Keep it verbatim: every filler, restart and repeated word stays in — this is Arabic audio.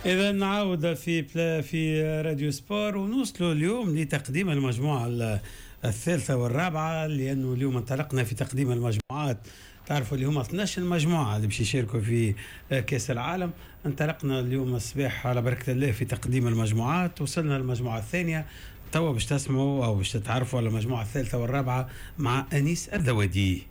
إذا نعاود في بلا في راديو سبور ونوصلوا اليوم لتقديم المجموعة ال- الثالثة والرابعة، لأنه اليوم انطلقنا في تقديم المجموعات. تعرفوا اللي هما اثناش المجموعة اللي باش يشاركوا في كأس العالم. انطلقنا اليوم الصباح على بركة الله في تقديم المجموعات، وصلنا للمجموعة الثانية. توا باش تسمعوا أو باش تتعرفوا على المجموعة الثالثة والرابعة مع أنيس الذوادي.